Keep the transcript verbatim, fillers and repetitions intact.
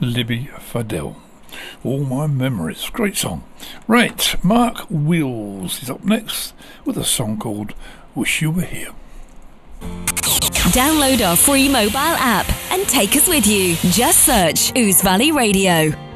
Libby Fadell. All My Memories. Great song. Right, Mark Wheels is up next with a song called Wish You Were Here. Download our free mobile app and take us with you. Just search Ouse Valley Radio.